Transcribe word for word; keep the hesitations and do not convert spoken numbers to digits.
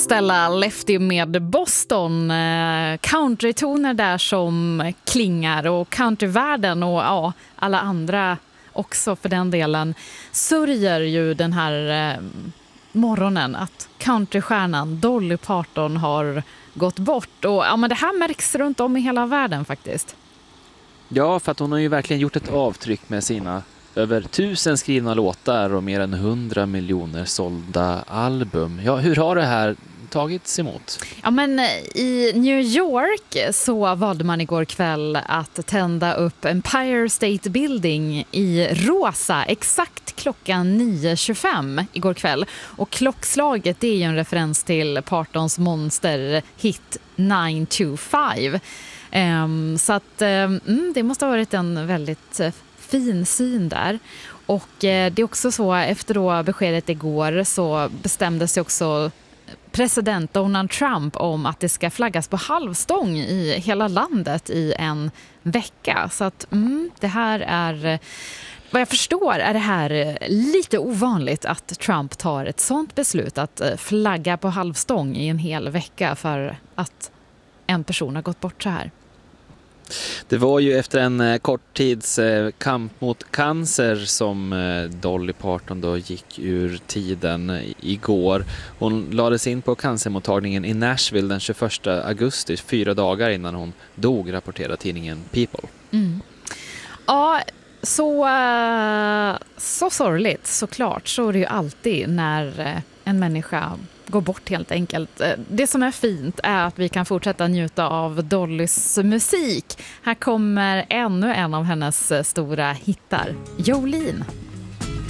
ställa Lefty med Boston. Eh, countrytoner där som klingar och countryvärlden och ja, alla andra också för den delen sörjer ju den här eh, morgonen att countrystjärnan Dolly Parton har gått bort. Och ja, men det här märks runt om i hela världen faktiskt. Ja, för att hon har ju verkligen gjort ett avtryck med sina över tusen skrivna låtar och mer än hundra miljoner sålda album. Ja, hur har det här tagits emot? Ja, men i New York så valde man igår kväll att tända upp Empire State Building i rosa exakt klockan nio tjugofem igår kväll. Och klockslaget, det är ju en referens till Partons monster hit nio två fem. Um, så att um, det måste ha varit en väldigt uh, fin syn där. Och uh, det är också så, efter då beskedet igår så bestämdes det också president Donald Trump om att det ska flaggas på halvstång i hela landet i en vecka. Så att mm, det här är, vad jag förstår är det här lite ovanligt att Trump tar ett sånt beslut att flagga på halvstång i en hel vecka för att en person har gått bort så här. Det var ju efter en kort tids kamp mot cancer som Dolly Parton då gick ur tiden igår. Hon lades in på cancermottagningen i Nashville den tjugoförsta augusti, fyra dagar innan hon dog, rapporterar tidningen People. Mm. Ja, så, så sorgligt såklart. Så är det ju alltid när en människa går bort helt enkelt. Det som är fint är att vi kan fortsätta njuta av Dollys musik. Här kommer ännu en av hennes stora hittar, Jolene.